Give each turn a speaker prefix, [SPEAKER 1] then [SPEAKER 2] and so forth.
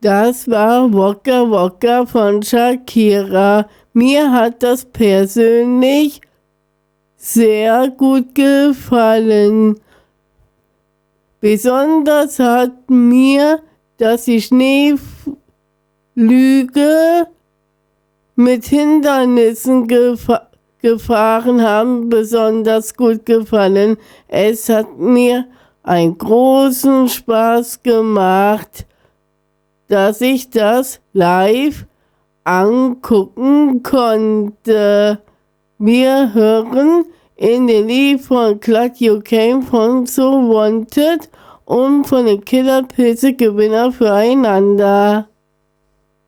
[SPEAKER 1] Das war Waka Waka von Shakira. Mir hat das persönlich sehr gut gefallen. Besonders hat mir, dass die Schneeflüge mit Hindernissen gefahren haben, besonders gut gefallen. Es hat mir einen großen Spaß gemacht, dass ich das live angucken konnte. Wir hören in den Lied von Glad You Came von So Wanted und von den Killer Pilze Gewinner füreinander.